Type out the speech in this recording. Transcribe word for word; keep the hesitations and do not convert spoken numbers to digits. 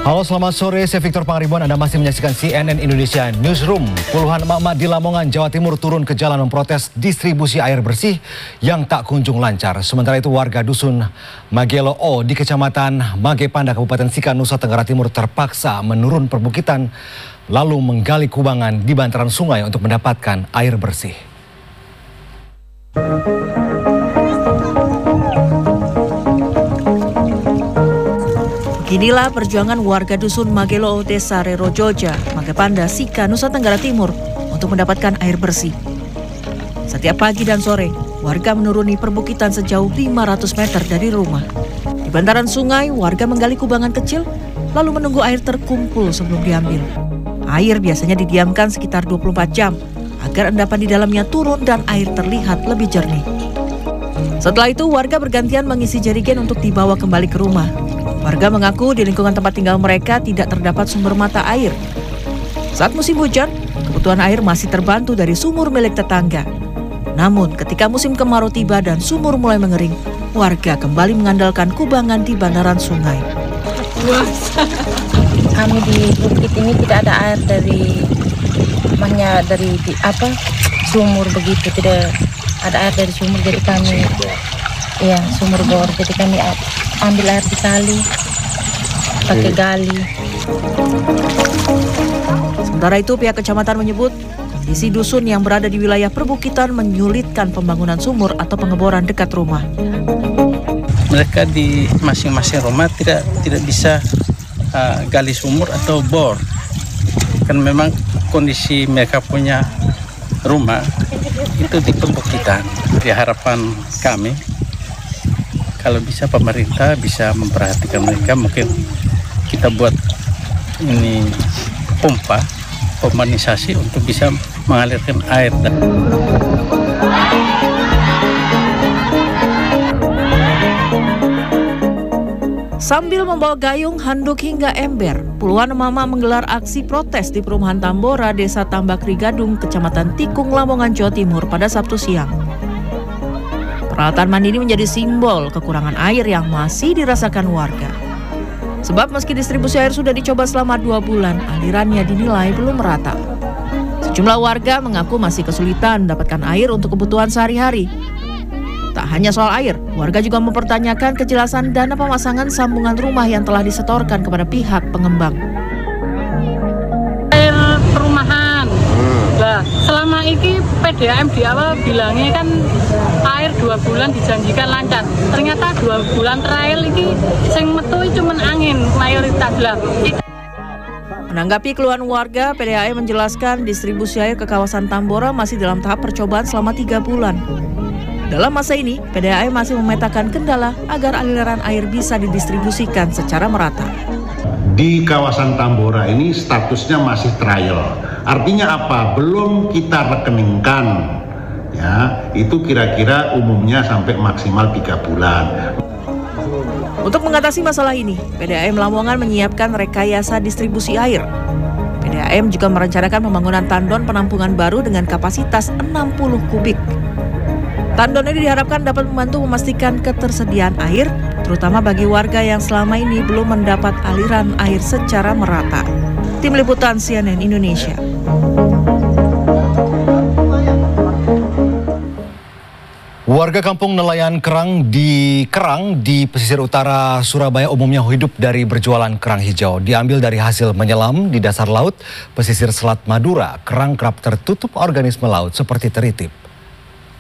Halo, selamat sore. Saya Victor Pangaribuan. Anda masih menyaksikan C N N Indonesia Newsroom. Puluhan emak-emak di Lamongan, Jawa Timur turun ke jalan memprotes distribusi air bersih yang tak kunjung lancar. Sementara itu warga dusun Magelo O di Kecamatan Magepanda, Kabupaten Sika, Nusa Tenggara Timur terpaksa menurun perbukitan lalu menggali kubangan di bantaran sungai untuk mendapatkan air bersih. Inilah perjuangan warga dusun Magelo, Desa Rerojoja, Magepanda, Sika, Nusa Tenggara Timur untuk mendapatkan air bersih. Setiap pagi dan sore, warga menuruni perbukitan sejauh lima ratus meter dari rumah. Di bantaran sungai, warga menggali kubangan kecil, lalu menunggu air terkumpul sebelum diambil. Air biasanya didiamkan sekitar dua puluh empat jam, agar endapan di dalamnya turun dan air terlihat lebih jernih. Setelah itu, warga bergantian mengisi jerigen untuk dibawa kembali ke rumah. Warga mengaku di lingkungan tempat tinggal mereka tidak terdapat sumber mata air. Saat musim hujan, kebutuhan air masih terbantu dari sumur milik tetangga. Namun ketika musim kemarau tiba dan sumur mulai mengering, warga kembali mengandalkan kubangan di bantaran sungai. Kami di bukit ini tidak ada air dari hanya dari di, apa sumur begitu, tidak ada air dari sumur, jadi kami ya sumur bor, jadi kami ambil air di kali pakai gali. Sementara itu pihak kecamatan menyebut kondisi dusun yang berada di wilayah perbukitan menyulitkan pembangunan sumur atau pengeboran dekat rumah. Mereka di masing-masing rumah tidak tidak bisa uh, gali sumur atau bor. Kan memang kondisi mereka punya rumah itu di perbukitan. Di harapan kami, kalau bisa pemerintah bisa memperhatikan mereka, mungkin kita buat ini pompa, pemanisasi untuk bisa mengalirkan air. Sambil membawa gayung, handuk hingga ember, puluhan emak-emak menggelar aksi protes di perumahan Tambora, Desa Tambakri Gadung, Kecamatan Tikung, Lamongan, Jawa Timur pada Sabtu siang. Peralatan mandi ini menjadi simbol kekurangan air yang masih dirasakan warga. Sebab meski distribusi air sudah dicoba selama dua bulan, alirannya dinilai belum merata. Sejumlah warga mengaku masih kesulitan mendapatkan air untuk kebutuhan sehari-hari. Tak hanya soal air, warga juga mempertanyakan kejelasan dana pemasangan sambungan rumah yang telah disetorkan kepada pihak pengembang. Air perumahan. Nah, selama ini P D A M di awal bilangnya kan air dua bulan dijanjikan lancar. Ternyata dua bulan terakhir ini sing metu cuma angin mayoritas lah. Menanggapi keluhan warga, P D A M menjelaskan distribusi air ke kawasan Tambora masih dalam tahap percobaan selama tiga bulan. Dalam masa ini, P D A M masih memetakan kendala agar aliran air bisa didistribusikan secara merata. Di kawasan Tambora ini statusnya masih trial. Artinya apa? Belum kita rekeningkan. Ya, itu kira-kira umumnya sampai maksimal tiga bulan. Untuk mengatasi masalah ini, P D A M Lamongan menyiapkan rekayasa distribusi air. P D A M juga merencanakan pembangunan tandon penampungan baru dengan kapasitas enam puluh kubik. Tandon ini diharapkan dapat membantu memastikan ketersediaan air, terutama bagi warga yang selama ini belum mendapat aliran air secara merata. Tim Liputan C N N Indonesia. Warga kampung nelayan kerang di Kerang di pesisir utara Surabaya umumnya hidup dari berjualan kerang hijau. Diambil dari hasil menyelam di dasar laut pesisir Selat Madura, kerang kerap tertutup organisme laut seperti teritip.